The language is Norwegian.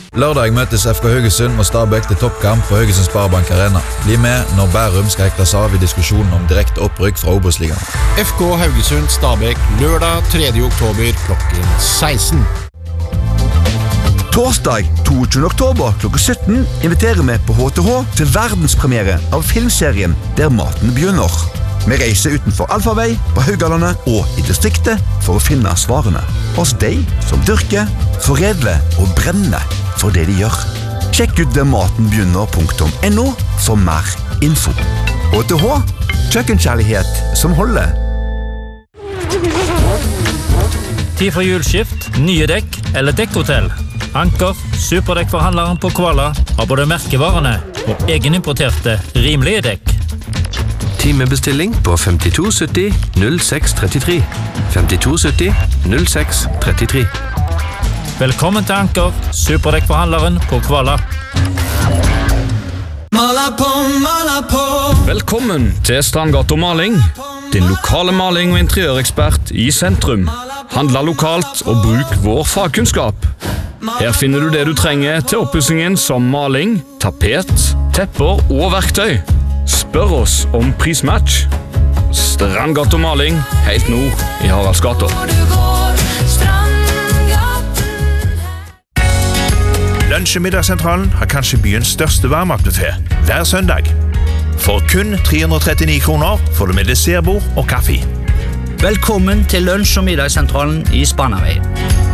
Lørdag møtes FK Haugesund og Stabæk til toppkamp på Haugesund Sparebank Arena. Bli med når Bærum skal hektes av i diskusjonen om direkte opprykk fra Obos-ligaen. FK Haugesund Stabæk lørdag 3. oktober klokken 16. Torsdag 22. oktober klokken 17 inviterer vi på HTH til verdenspremiere av filmserien Der maten begynner. Vi reiser utenfor Alfarvei, på Haugalandet og i distriktet for å finne svarene hos de som dyrker, foredler og brenner for det de gjør. Sjekk ut dermatenbegynner.no for mer info. HTH, kjøkkenkjærlighet som holder. Tid for hjulskift, nye dekk eller dekkhotell. Anker, superdekkforhandleren på Koala har både merkevarene og egenimporterte rimelige dekk. Timebestilling på 5270 0633. 5270 0633. Velkommen til Anker, superdekkforhandleren på Koala. Velkommen til Strandgata Maling, din lokale maling- og interiørekspert i sentrum. Handla lokalt og bruk vår fagkunnskap. Her finner du det du trenger til oppussingen som maling, tapet, tepper og verktøy. Spør oss om prismatch. Strandgata Maling, helt nord i Haraldsgata. Lunsj- og middagssentralen har kanskje byens største varmmatbuffet hver søndag. For kun 339 kroner får du med dessertbord og kaffe. Velkommen til Lunsj- og middagssentralen i Spanavei.